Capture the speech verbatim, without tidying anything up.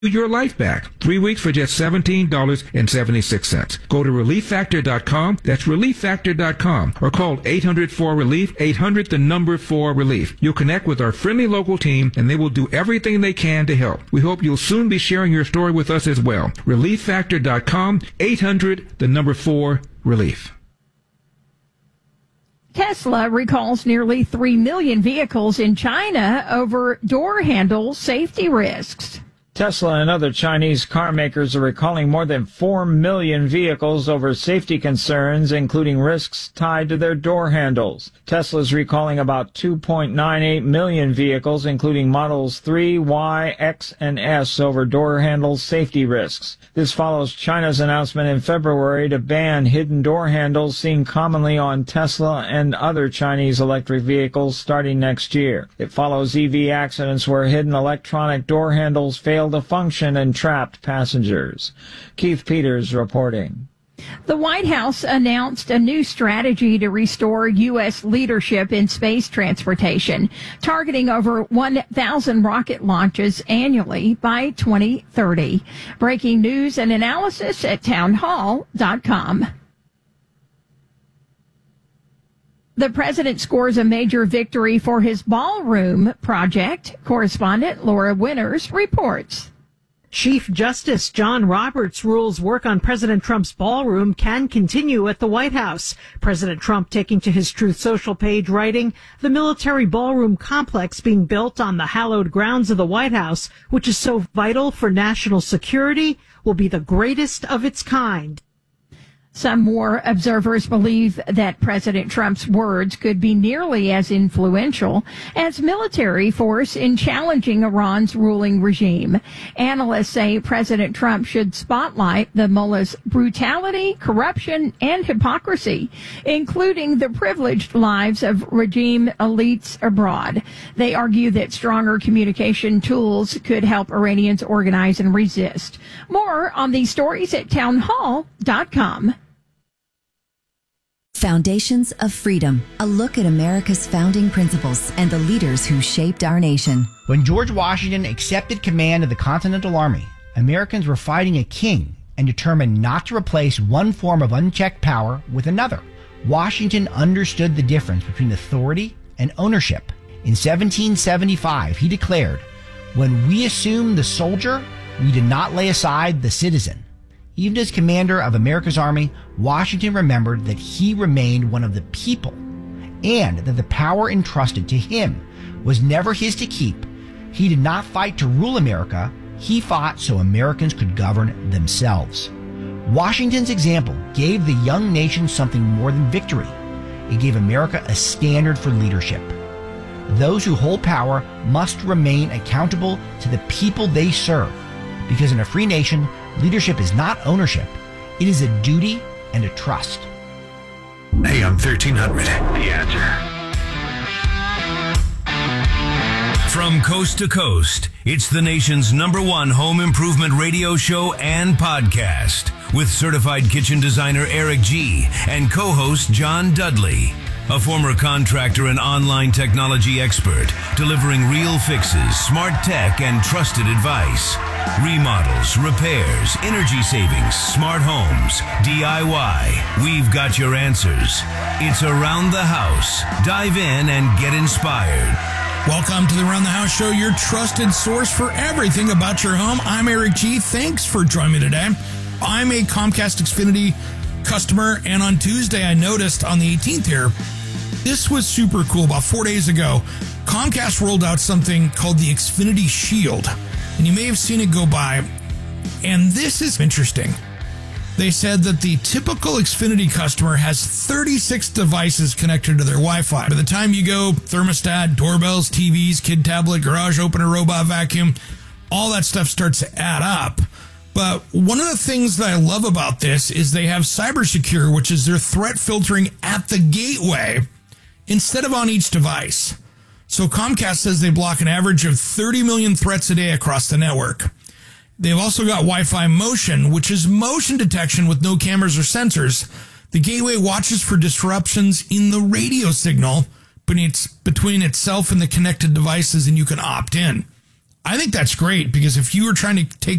your life back. Three weeks for just seventeen dollars and seventy-six cents. Go to relief factor dot com. That's relief factor dot com. Or call eight hundred four relief, eight hundred the number four relief. You'll connect with our friendly local team and they will do everything they can to help. We hope you'll soon be sharing your story with us as well. relief factor dot com, eight hundred the number four relief. Tesla recalls nearly three million vehicles in China over door handle safety risks. Tesla and other Chinese car makers are recalling more than four million vehicles over safety concerns, including risks tied to their door handles. Tesla is recalling about two point nine eight million vehicles, including Models three, Y, X, and S, over door handle safety risks. This follows China's announcement in February to ban hidden door handles seen commonly on Tesla and other Chinese electric vehicles starting next year. It follows E V accidents where hidden electronic door handles fail to function and trapped passengers. Keith Peters reporting. The White House announced a new strategy to restore U S leadership in space transportation, targeting over one thousand rocket launches annually by twenty thirty. Breaking news and analysis at town hall dot com. The president scores a major victory for his ballroom project. Correspondent Laura Winters reports. Chief Justice John Roberts rules work on President Trump's ballroom can continue at the White House. President Trump taking to his Truth Social page, writing, "The military ballroom complex being built on the hallowed grounds of the White House, which is so vital for national security, will be the greatest of its kind." Some more observers believe that President Trump's words could be nearly as influential as military force in challenging Iran's ruling regime. Analysts say President Trump should spotlight the mullah's brutality, corruption, and hypocrisy, including the privileged lives of regime elites abroad. They argue that stronger communication tools could help Iranians organize and resist. More on these stories at town hall dot com. Foundations of Freedom, a look at America's founding principles and the leaders who shaped our nation. When George Washington accepted command of the Continental Army, Americans were fighting a king and determined not to replace one form of unchecked power with another. Washington understood the difference between authority and ownership. In seventeen seventy-five, he declared, "When we assume the soldier, we did not lay aside the citizen." Even as commander of America's army, Washington remembered that he remained one of the people and that the power entrusted to him was never his to keep. He did not fight to rule America. He fought so Americans could govern themselves. Washington's example gave the young nation something more than victory. It gave America a standard for leadership. Those who hold power must remain accountable to the people they serve, because in a free nation, leadership is not ownership. It is a duty and a trust. A M thirteen hundred, The Answer. From coast to coast, it's the nation's number one home improvement radio show and podcast with certified kitchen designer Eric G. and co-host John Dudley. A former contractor and online technology expert, delivering real fixes, smart tech, and trusted advice. Remodels, repairs, energy savings, smart homes, D I Y. We've got your answers. It's Around the House. Dive in and get inspired. Welcome to the Around the House Show, your trusted source for everything about your home. I'm Eric G. Thanks for joining me today. I'm a Comcast Xfinity customer, and on Tuesday I noticed on the eighteenth here, this was super cool. About four days ago, Comcast rolled out something called the Xfinity Shield, and you may have seen it go by, and this is interesting. They said that the typical Xfinity customer has thirty-six devices connected to their Wi-Fi. By the time you go, thermostat, doorbells, T Vs, kid tablet, garage opener, robot vacuum, all that stuff starts to add up. But one of the things that I love about this is they have CyberSecure, which is their threat filtering at the gateway instead of on each device. So Comcast says they block an average of thirty million threats a day across the network. They've also got Wi-Fi Motion, which is motion detection with no cameras or sensors. The gateway watches for disruptions in the radio signal between itself and the connected devices, and you can opt in. I think that's great because if you were trying to take